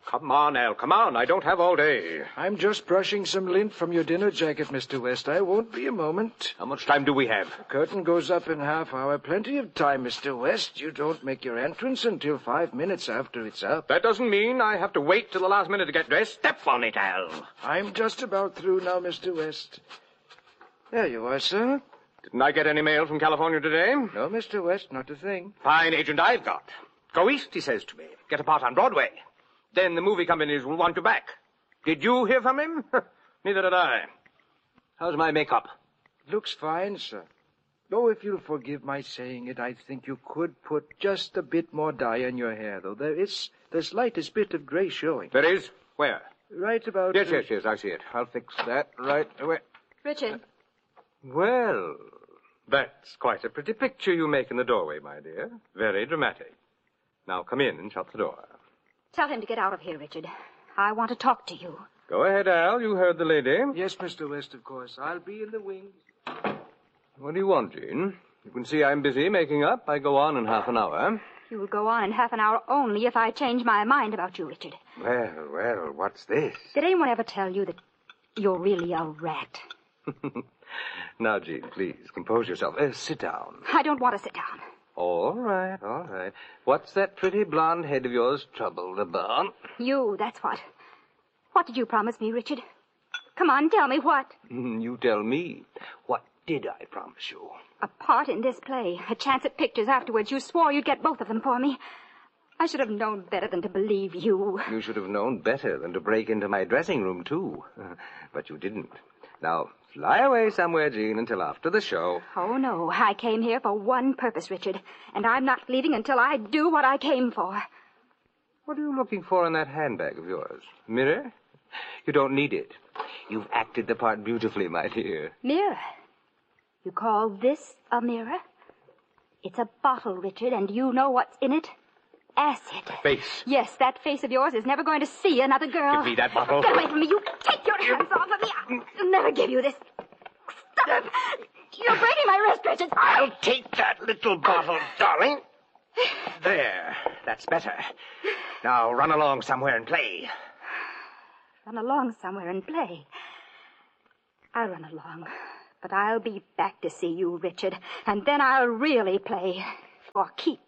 Come on, Al, come on. I don't have all day. I'm just brushing some lint from your dinner jacket, Mr. West. I won't be a moment. How much time do we have? The curtain goes up in half hour. Plenty of time, Mr. West. You don't make your entrance until 5 minutes after it's up. That doesn't mean I have to wait till the last minute to get dressed. Step on it, Al. I'm just about through now, Mr. West. There you are, sir. Didn't I get any mail from California today? No, Mr. West, not a thing. Fine agent I've got. Go east, he says to me. Get a part on Broadway. Then the movie companies will want you back. Did you hear from him? Neither did I. How's my makeup? Looks fine, sir. Though if you'll forgive my saying it, I think you could put just a bit more dye in your hair, though there is the slightest bit of gray showing. There is? Where? Right about... Yes, I see it. I'll fix that right away. Richard. Well, that's quite a pretty picture you make in the doorway, my dear. Very dramatic. Now come in and shut the door. Tell him to get out of here, Richard. I want to talk to you. Go ahead, Al. You heard the lady. Yes, Mr. West, of course. I'll be in the wings. What do you want, Jean? You can see I'm busy making up. I go on in half an hour. You will go on in half an hour only if I change my mind about you, Richard. Well, what's this? Did anyone ever tell you that you're really a rat? Now, Jean, please, compose yourself. Sit down. I don't want to sit down. All right. What's that pretty blonde head of yours troubled about? You, that's what. What did you promise me, Richard? Come on, tell me what. You tell me. What did I promise you? A part in this play, a chance at pictures afterwards. You swore you'd get both of them for me. I should have known better than to believe you. You should have known better than to break into my dressing room, too. But you didn't. Now, fly away somewhere, Jean, until after the show. Oh, no. I came here for one purpose, Richard. And I'm not leaving until I do what I came for. What are you looking for in that handbag of yours? Mirror? You don't need it. You've acted the part beautifully, my dear. Mirror? You call this a mirror? It's a bottle, Richard, and you know what's in it? Acid. The face. Yes, that face of yours is never going to see another girl. Give me that bottle. Get away from me. You take your hands off of me. I'll never give you this. Stop. You're breaking my wrist, Richard. I'll take that little bottle, darling. There. That's better. Now run along somewhere and play. Run along somewhere and play. I'll run along. But I'll be back to see you, Richard. And then I'll really play. For keeps.